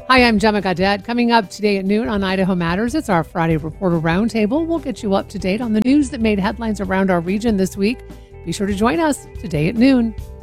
Hi, I'm Gemma Gaudette. Coming up today at noon on Idaho Matters, it's our Friday Reporter Roundtable. We'll get you up to date on the news that made headlines around our region this week. Be sure to join us today at noon.